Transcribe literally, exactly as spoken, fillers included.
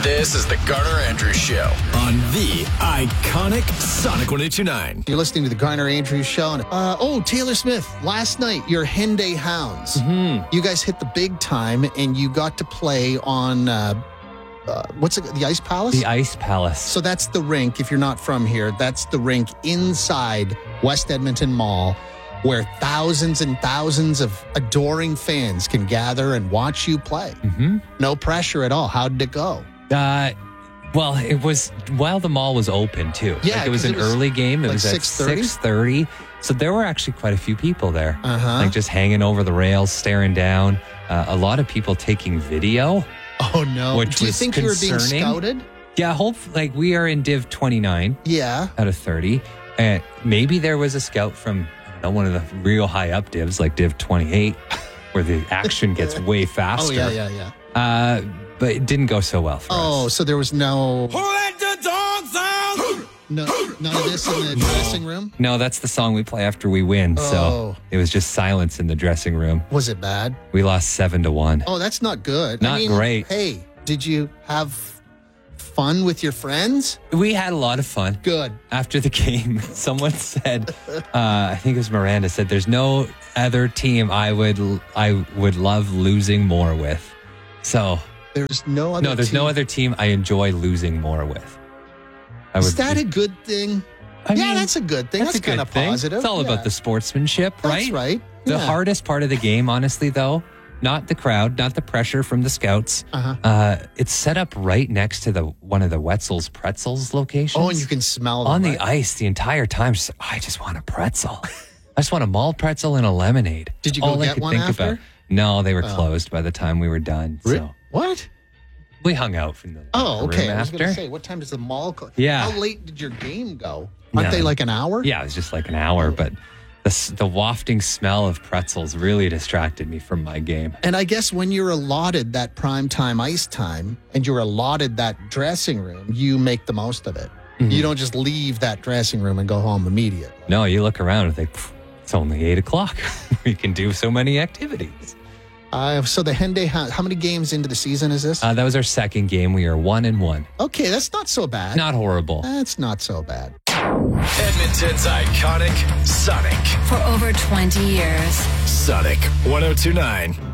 This is the Garner Andrews Show on the iconic Sonic one oh two nine. You're listening to the Garner Andrews Show. Uh, oh, Taylor Smith, last night, your Henday Hounds. Mm-hmm. You guys hit the big time, and you got to play on, uh, uh, what's it, the Ice Palace? The Ice Palace. So that's the rink, if you're not from here, that's the rink inside West Edmonton Mall, where thousands and thousands of adoring fans can gather and watch you play. Mm-hmm. No pressure at all. How did it go? Uh, well, it was while the mall was open, too. Yeah, like it was an it was early game. It like was at six thirty? six thirty. So there were actually quite a few people there. Uh-huh. Like just hanging over the rails, staring down. Uh, a lot of people taking video. Oh, no. Which Do you was think you were being concerning. scouted? Yeah, hope like we are in Div twenty-nine Yeah. out of thirty. And maybe there was a scout from I don't know, one of the real high up divs, like Div twenty-eight, where the action gets way faster. Oh, yeah, yeah, yeah. Uh, but it didn't go so well for Oh, us. so there was no Who let the dogs out? no none of this in the dressing room? No, that's the song we play after we win. Oh. So it was just silence in the dressing room. Was it bad? We lost seven to one. Oh, that's not good. Not I mean, great. Hey, did you have fun with your friends? We had a lot of fun. Good. After the game, someone said, uh, I think it was Miranda said, "There's no other team I would I would love losing more with." So There's no other no, there's team. no other team I enjoy losing more with. I Is that a good thing? I yeah, mean, that's a good thing. That's, a kind good of thing. positive. It's all Yeah. about the sportsmanship, That's right? right. The Yeah. hardest part of the game, honestly, though, not the crowd, not the pressure from the scouts. Uh-huh. Uh, it's set up right next to the one of the Wetzel's Pretzels locations. Oh, and you can smell them, on the right? ice the entire time. Just, I just want a pretzel. I just want a malt pretzel and a lemonade. Did you go All I get could one think after? about. No, they were Oh. closed by the time we were done. Re- So What? we hung out from the Oh, room okay. I was after. going to say, what time does the mall close? Yeah. How late did your game go? Aren't No. they like an hour? Yeah, it was just like an hour, but the, s- the wafting smell of pretzels really distracted me from my game. And I guess when you're allotted that prime time ice time and you're allotted that dressing room, you make the most of it. Mm-hmm. You don't just leave that dressing room and go home immediately. No, you look around and think, "Pff, it's only eight o'clock. We can do so many activities. Uh, so the Henday, how, how many games into the season is this? Uh, that was our second game. We are one and one. Okay, that's not so bad. Not horrible. That's not so bad. Edmonton's iconic Sonic. For over twenty years. Sonic one oh two nine.